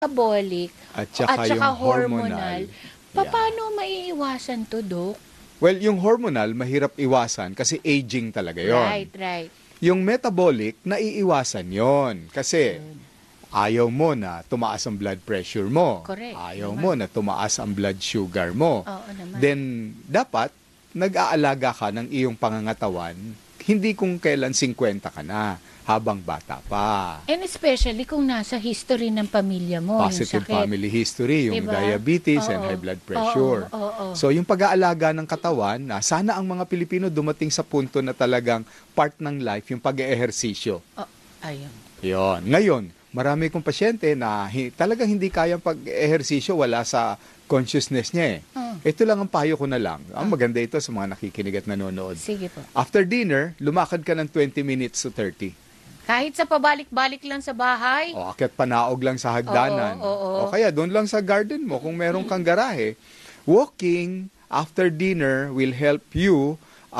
metabolic At at saka yung saka hormonal. hormonal, Yeah. paano maiiwasan to, Dok? Well, yung hormonal, mahirap iwasan kasi aging talaga yon. Right. Yung metabolic, naiiwasan yon. Kasi ayaw mo na tumaas ang blood pressure mo. Correct. Ayaw Naman. mo na tumaas ang blood sugar mo. Oo naman. Then, dapat, nag-aalaga ka ng iyong pangangatawan, hindi kung kailan 50 ka na, habang bata pa. And especially kung nasa history ng pamilya mo, Positive yung sakit. family history, yung Diba? diabetes and Oo. high blood pressure. Oo. So, yung pag-aalaga ng katawan, sana ang mga Pilipino dumating sa punto na talagang part ng life, yung pag-eehersisyo. Ayun. Yon. Ngayon, marami kong pasyente na talagang hindi kayang pag-ehersisyo, wala sa consciousness niya eh. Ito lang ang payo ko na lang. Ang maganda ito sa mga nakikinig at nanonood. Sige po. After dinner, lumakad ka ng 20 minutes to 30. Kahit sa pabalik-balik lang sa bahay. O akyat panaog lang sa hagdanan. Oo. O kaya doon lang sa garden mo kung meron kang garahe. Walking after dinner will help you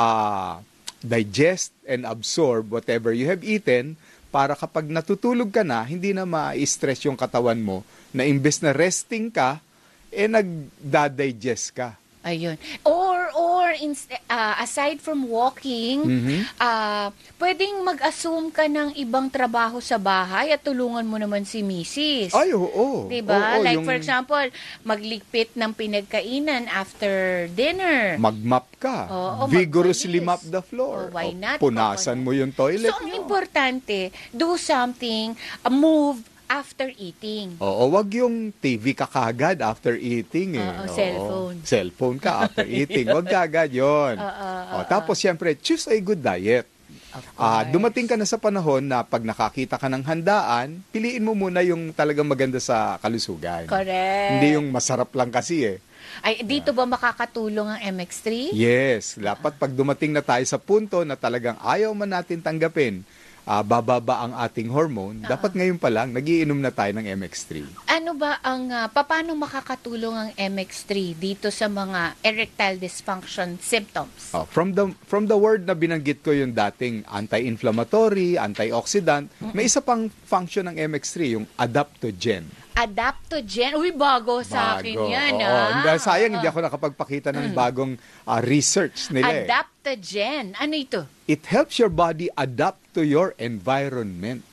digest and absorb whatever you have eaten para kapag natutulog ka na, hindi na ma-stress yung katawan mo na imbes na resting ka, nagda-digest ka. Ayun. Or aside from walking, pwedeng mag-assume ka ng ibang trabaho sa bahay at tulungan mo naman si Mrs. Ay, oo. Diba? Oo, Like for example, magligpit ng pinagkainan after dinner. Mag-mop ka. Oo, Vigorously magwalis. mop the floor. Oh, why not? Punasan mo yung toilet So, ang nyo. importante, do something, move after eating. Oo, wag yung TV ka kagad after eating eh. Oo, cellphone. Cellphone ka after eating. Wag kagad yun. Tapos siyempre, choose a good diet. Of course. Dumating ka na sa panahon na pag nakakita ka ng handaan, piliin mo muna yung talagang maganda sa kalusugan. Correct. Hindi yung masarap lang kasi eh. Ay, dito ba makakatulong ang MX3? Yes, dapat pag dumating na tayo sa punto na talagang ayaw man natin tanggapin, bababa ang ating hormone, dapat ngayon pa lang, nagiinom na tayo ng MX3. Ano ba ang, paano makakatulong ang MX3 dito sa mga erectile dysfunction symptoms? From the word na binanggit ko yung dating anti-inflammatory, antioxidant, may isa pang function ng MX3, yung adaptogen. Adaptogen? Uy, bago sa akin yan, Dahil sayang, hindi ako nakapagpakita ng bagong research nila. Adaptogen? Ano ito? It helps your body adapt to your environment.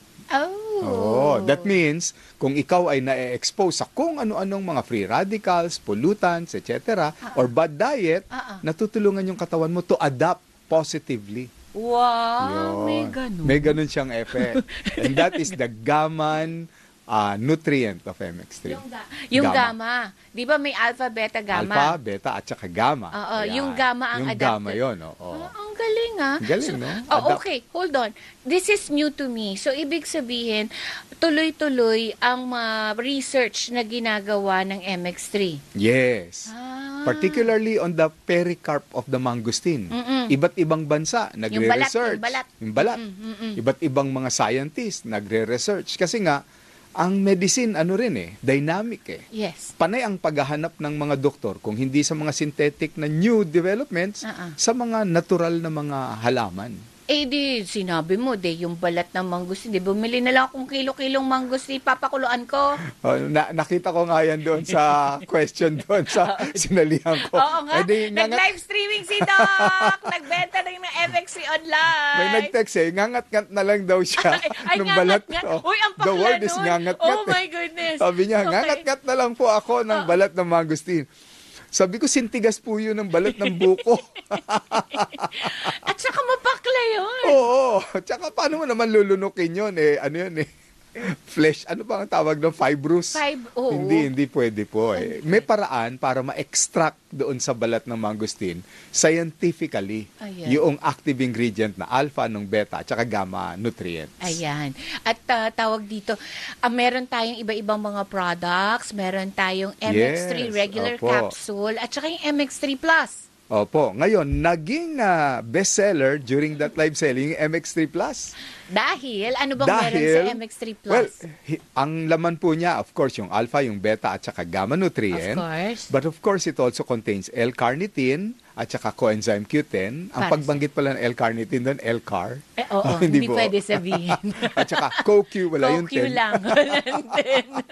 That means, kung ikaw ay na-expose sa kung ano-anong mga free radicals, pollutants, etc., or bad diet, natutulungan yung katawan mo to adapt positively. Wow, may ganun. May ganun siyang effect. And that is the gamma nutrient of MX3. Yung gamma. Di ba may alpha, beta, gamma? Alpha, beta, at saka gamma. Yung gamma ang yung gamma yun. Ang galing Galing, no? Okay, hold on. This is new to me. So, ibig sabihin, tuloy-tuloy ang research na ginagawa ng MX3. Yes. Particularly on the pericarp of the mangosteen. Iba't ibang bansa nagre-research. Yung balat. Iba't ibang mga scientists nagre-research. Kasi nga, ang medicine, dynamic eh. Yes. Panay ang paghahanap ng mga doktor, kung hindi sa mga synthetic na new developments, sa mga natural na mga halaman. Di, sinabi mo, yung balat ng mangosteen. Di, bumili na lang akong kilo-kilong mangosteen, papakuluan ko. Nakita ko nga yan doon sa question doon sa sinalihan ko. Oo nga, nag-live streaming si Doc. Nagbenta rin ng MX3 online. May nag-text ngangat-ngat na lang daw siya ng balat ko. Uy, ang pakla The word is nun. ngangat-ngat. Oh my goodness. Sabi niya, ngangat-ngat na lang po ako ng balat ng mangosteen. Sabi ko, sintigas po yun ng balat ng buko. At saka mapakla yun. Oo. Tsaka paano mo naman lulunukin yun Ano yun flesh, ano ba ang tawag ng fibrous? Hindi pwede po May paraan para ma-extract doon sa balat ng mangosteen scientifically yung active ingredient na alpha, ng beta, at saka gamma nutrients. Ayan. At tawag dito, meron tayong iba-ibang mga products, meron tayong MX3 regular capsule, at saka yung MX3 Plus. Opo. Ngayon, naging bestseller during that live selling yung MX3 Plus. Dahil, ano bang meron sa MX3 Plus? Well, ang laman po niya, of course, yung alpha, yung beta, at saka gamma nutrient. Of course. But of course, it also contains L-carnitine at saka coenzyme Q10. Ang pagbanggit pala ng L-carnitine doon, L-car. Oo, hindi pwede sabihin. At saka CoQ, wala yung 10. CoQ lang, walang 10.